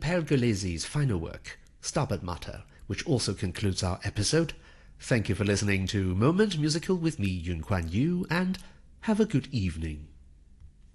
Pergolesi's final work, Stabat Mater, which also concludes our episode. Thank you for listening to Moment Musical with me, Yun Kuan Yu, and have a good evening.